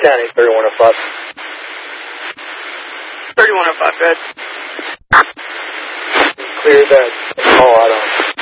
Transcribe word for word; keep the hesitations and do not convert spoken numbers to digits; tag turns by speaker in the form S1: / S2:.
S1: County, thirty-one oh five.
S2: thirty-one oh five, good.
S1: Clear that call out on